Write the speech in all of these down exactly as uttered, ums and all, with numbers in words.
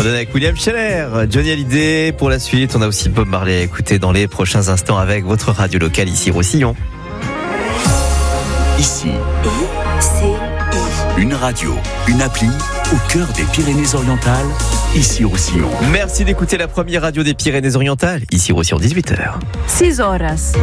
On est avec William Scheller, Johnny Hallyday pour la suite. On a aussi Bob Marley à écouter dans les prochains instants avec votre radio locale ici Roussillon. Ici, une radio, une appli au cœur des Pyrénées-Orientales, ici Roussillon. Merci d'écouter la première radio des Pyrénées-Orientales, ici Roussillon, dix-huit heures. six horas.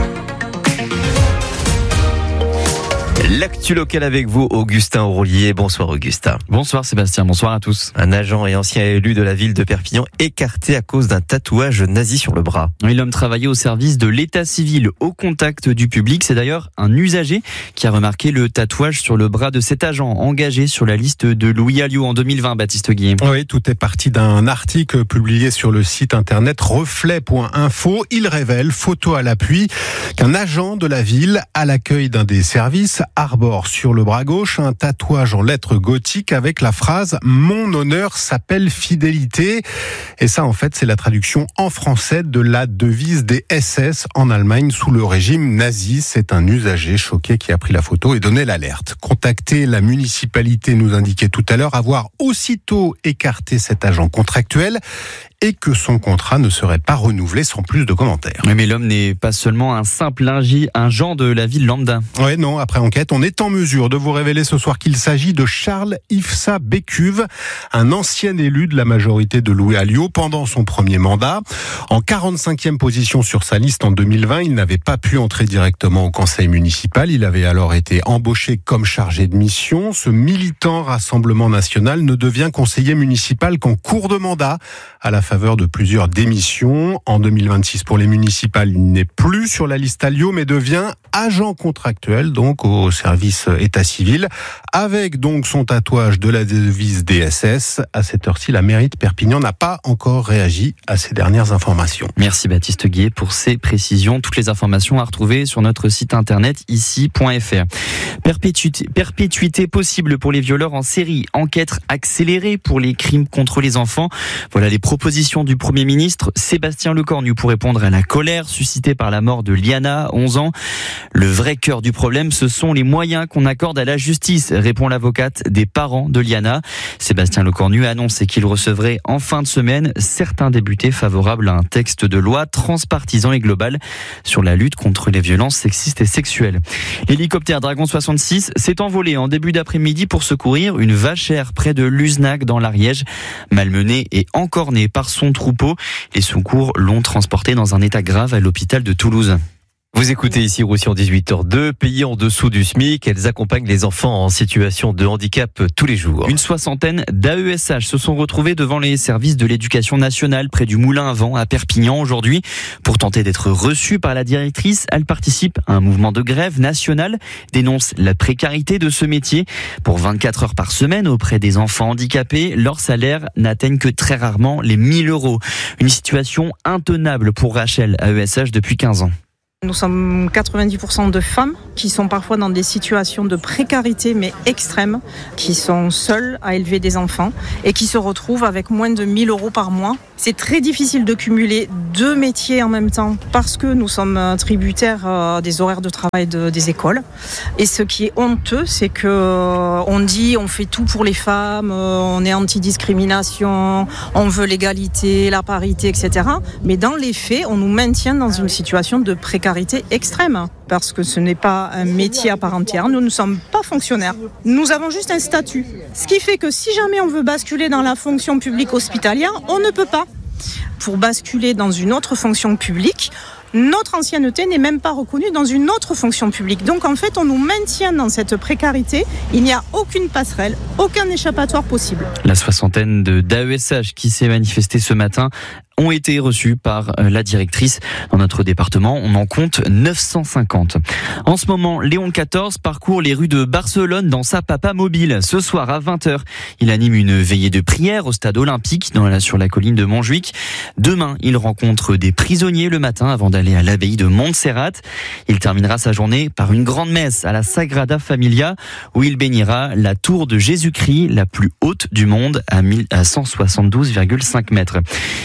L'actu locale avec vous, Augustin Aurolier. Bonsoir Augustin. Bonsoir Sébastien, bonsoir à tous. Un agent et ancien élu de la ville de Perpignan écarté à cause d'un tatouage nazi sur le bras. Oui, l'homme travaillait au service de l'état civil au contact du public. C'est d'ailleurs un usager qui a remarqué le tatouage sur le bras de cet agent engagé sur la liste de Louis Alliot en deux mille vingt, Baptiste Guillet. Oui, tout est parti d'un article publié sur le site internet reflet point info. Il révèle, photo à l'appui, qu'un agent de la ville, à l'accueil d'un des services, arbore sur le bras gauche un tatouage en lettres gothiques avec la phrase « Mon honneur s'appelle fidélité ». Et ça, en fait, c'est la traduction en français de la devise des S S en Allemagne sous le régime nazi. C'est un usager choqué qui a pris la photo et donné l'alerte. Contacter la municipalité, nous indiquait tout à l'heure, avoir aussitôt écarté cet agent contractuel et que son contrat ne serait pas renouvelé sans plus de commentaires. Mais l'homme n'est pas seulement un simple agent de la ville lambda. Oui, non, après enquête, on est en mesure de vous révéler ce soir qu'il s'agit de Charles Ifsa Bécuve, un ancien élu de la majorité de Louis Alliot pendant son premier mandat. En quarante-cinquième position sur sa liste en deux mille vingt, il n'avait pas pu entrer directement au conseil municipal. Il avait alors été embauché comme chargé de mission. Ce militant Rassemblement National ne devient conseiller municipal qu'en cours de mandat, à la faveur de plusieurs démissions. En deux mille vingt-six, pour les municipales, il n'est plus sur la liste Alliot, mais devient agent contractuel, donc au service état civil, avec donc son tatouage de la devise D S S. À cette heure-ci, la mairie de Perpignan n'a pas encore réagi à ces dernières informations. Merci Baptiste Guillet pour ces précisions. Toutes les informations à retrouver sur notre site internet ici point f r. Perpétuité, perpétuité possible pour les violeurs en série. Enquête accélérée pour les crimes contre les enfants. Voilà les propositions du Premier ministre Sébastien Lecornu pour répondre à la colère suscitée par la mort de Liana, onze ans. Le vrai cœur du problème, ce sont les moyens qu'on accorde à la justice, répond l'avocate des parents de Liana. Sébastien Lecornu a annoncé qu'il recevrait en fin de semaine certains députés favorables à un texte de loi transpartisan et global sur la lutte contre les violences sexistes et sexuelles. L'hélicoptère Dragon soixante-six s'est envolé en début d'après-midi pour secourir une vachère près de Luznac dans l'Ariège. Malmenée et encornée par son troupeau, les secours l'ont transporté dans un état grave à l'hôpital de Toulouse. Vous écoutez ici Roussillon dix-huit heures deux, pays en dessous du SMIC. Elles accompagnent les enfants en situation de handicap tous les jours. Une soixantaine d'A E S H se sont retrouvés devant les services de l'éducation nationale près du Moulin à Vent à Perpignan aujourd'hui. Pour tenter d'être reçues par la directrice, elles participent à un mouvement de grève national, dénoncent la précarité de ce métier. Pour vingt-quatre heures par semaine auprès des enfants handicapés, leur salaire n'atteigne que très rarement les mille euros. Une situation intenable pour Rachel, A E S H depuis quinze ans. Nous sommes quatre-vingt-dix pour cent de femmes qui sont parfois dans des situations de précarité mais extrêmes, qui sont seules à élever des enfants et qui se retrouvent avec moins de mille euros par mois. C'est très difficile de cumuler deux métiers en même temps parce que nous sommes tributaires des horaires de travail de, des écoles. Et ce qui est honteux, c'est que on dit on fait tout pour les femmes, on est anti-discrimination, on veut l'égalité, la parité, et cetera. Mais dans les faits, on nous maintient dans une situation de précarité extrême, parce que ce n'est pas un métier à part entière. Nous ne sommes pas fonctionnaires. Nous avons juste un statut. Ce qui fait que si jamais on veut basculer dans la fonction publique hospitalière, on ne peut pas. Pour basculer dans une autre fonction publique, notre ancienneté n'est même pas reconnue dans une autre fonction publique. Donc en fait, on nous maintient dans cette précarité. Il n'y a aucune passerelle, aucun échappatoire possible. La soixantaine de d'A E S H qui s'est manifestée ce matin ont été reçus par la directrice. Dans notre département, on en compte neuf cent cinquante. En ce moment, Léon quatorze parcourt les rues de Barcelone dans sa Papa Mobile. Ce soir à vingt heures, il anime une veillée de prière au stade olympique dans la, sur la colline de Montjuic. Demain, il rencontre des prisonniers le matin avant d'aller à l'abbaye de Montserrat. Il terminera sa journée par une grande messe à la Sagrada Familia où il bénira la tour de Jésus-Christ, la plus haute du monde à cent soixante-douze virgule cinq mètres. Si vous n'avez pas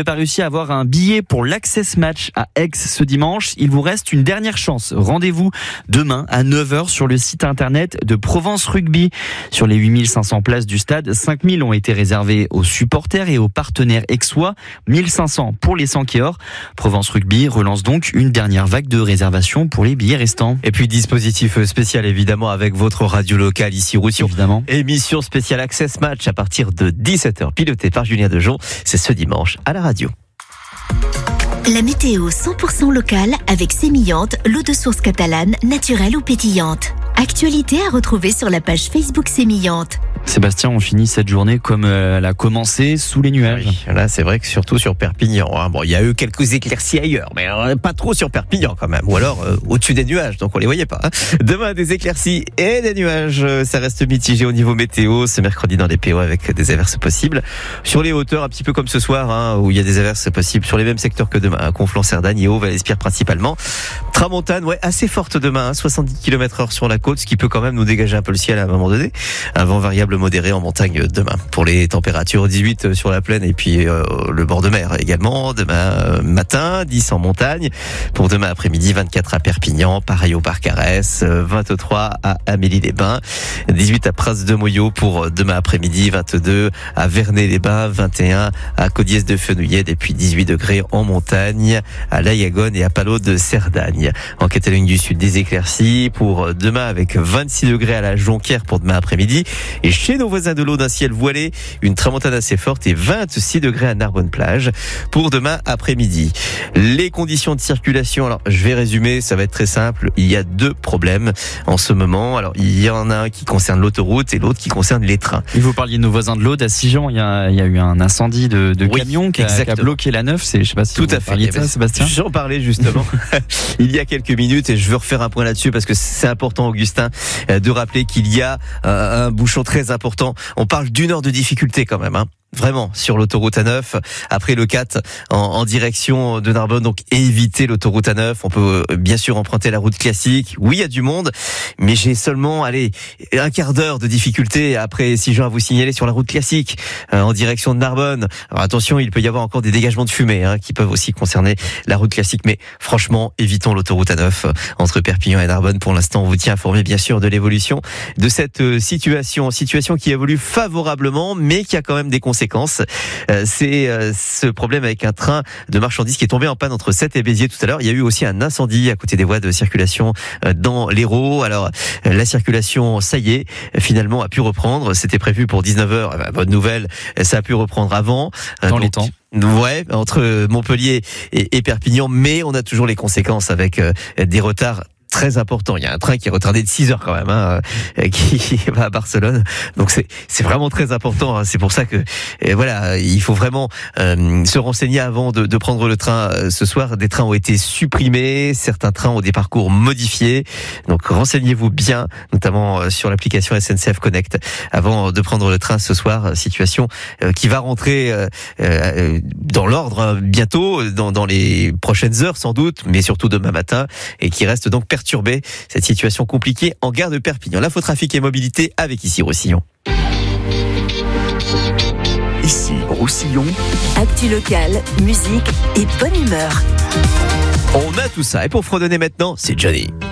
pas réussi à avoir un billet pour l'Access Match à Aix ce dimanche, il vous reste une dernière chance. Rendez-vous demain à neuf heures sur le site internet de Provence Rugby. Sur les huit mille cinq cents places du stade, cinq mille ont été réservées aux supporters et aux partenaires aixois, mille cinq cents pour les Sankéors. Provence Rugby relance donc une dernière vague de réservations pour les billets restants. Et puis dispositif spécial évidemment avec votre radio locale ici Roussillon. Évidemment. Émission spéciale Access Match à partir de dix-sept heures, pilotée par Julien Dejon. C'est ce dimanche à la radio. La météo cent pour cent locale avec Sémillante, l'eau de source catalane, naturelle ou pétillante. Actualité à retrouver sur la page Facebook Sémillante. Sébastien, on finit cette journée comme elle a commencé, sous les nuages. Oui, là, c'est vrai que surtout sur Perpignan. Hein. Bon, il y a eu quelques éclaircies ailleurs, mais euh, pas trop sur Perpignan quand même. Ou alors euh, au-dessus des nuages, donc on les voyait pas. Hein. Demain, des éclaircies et des nuages. Ça reste mitigé au niveau météo. Ce mercredi dans les P O avec des averses possibles. Sur les hauteurs, un petit peu comme ce soir, hein, où il y a des averses possibles sur les mêmes secteurs que demain. Hein, Conflans, Cerdagne et Haut-Vallespierre principalement. Tramontane, ouais, assez forte demain, hein, soixante-dix kilomètres heure sur la côte, ce qui peut quand même nous dégager un peu le ciel à un moment donné. Un vent variable modéré en montagne demain. Pour les températures, dix-huit sur la plaine et puis euh, le bord de mer également. Demain euh, matin, dix en montagne. Pour demain après-midi, vingt-quatre à Perpignan, pareil au Parc Arès, vingt-trois à Amélie-les-Bains, dix-huit à Prince-de-Moyau pour demain après-midi, vingt-deux à Vernet-les-Bains, vingt et un à Codiès-de-Fenouillède et puis dix-huit degrés en montagne à Layagone et à Palot de Cerdagne. En Catalogne du Sud, des éclaircies pour demain avec vingt-six degrés à la Jonquière pour demain après-midi. Et chez nos voisins de l'eau d'un ciel voilé, une tramontane assez forte et vingt-six degrés à Narbonne-Plage pour demain après-midi. Les conditions de circulation, alors je vais résumer, ça va être très simple. Il y a deux problèmes en ce moment. Alors il y en a un qui concerne l'autoroute et l'autre qui concerne les trains. Et vous parliez de nos voisins de l'Aude à Sigean, il y a, il y a eu un incendie de, de oui, camion qui a, qui a bloqué la neuf. C'est, je sais pas si tout vous à fait. parliez de ça, Sébastien. J'en parlais justement il y a quelques minutes et je veux refaire un point là-dessus parce que c'est important, Augustin, de rappeler qu'il y a un, un bouchon très important. On parle d'une heure de difficulté quand même, hein. Vraiment, sur l'autoroute A neuf, après le quatre en, en direction de Narbonne, donc évitez l'autoroute A neuf. On peut euh, bien sûr emprunter la route classique. Oui, il y a du monde, mais j'ai seulement, allez, un quart d'heure de difficulté après Sigean à vous signaler sur la route classique euh, en direction de Narbonne. Alors attention, il peut y avoir encore des dégagements de fumée hein, qui peuvent aussi concerner la route classique, mais franchement, évitons l'autoroute A neuf entre Perpignan et Narbonne. Pour l'instant, on vous tient informé bien sûr de l'évolution de cette euh, situation, situation qui évolue favorablement, mais qui a quand même des conséquences. Séquence. Euh, c'est euh, ce problème avec un train de marchandises qui est tombé en panne entre Sète et Béziers tout à l'heure. Il y a eu aussi un incendie à côté des voies de circulation euh, dans l'Hérault. Alors euh, la circulation, ça y est, finalement a pu reprendre. C'était prévu pour dix-neuf heures. Eh ben, bonne nouvelle, ça a pu reprendre avant. Dans donc, les temps. Ouais, entre Montpellier et, et Perpignan, mais on a toujours les conséquences avec euh, des retards très important. Il y a un train qui est retardé de six heures quand même, hein, qui va à Barcelone. Donc c'est c'est vraiment très important. Hein. C'est pour ça que euh, voilà, il faut vraiment euh, se renseigner avant de, de prendre le train euh, ce soir. Des trains ont été supprimés, certains trains ont des parcours modifiés. Donc renseignez-vous bien, notamment euh, sur l'application S N C F Connect, avant de prendre le train ce soir. Situation euh, qui va rentrer euh, euh, dans l'ordre hein, bientôt, dans, dans les prochaines heures sans doute, mais surtout demain matin, et qui reste donc perturber cette situation compliquée en gare de Perpignan. L'info trafic et mobilité avec ici Roussillon. Ici Roussillon. Actu locale, musique et bonne humeur. On a tout ça. Et pour fredonner maintenant, c'est Johnny.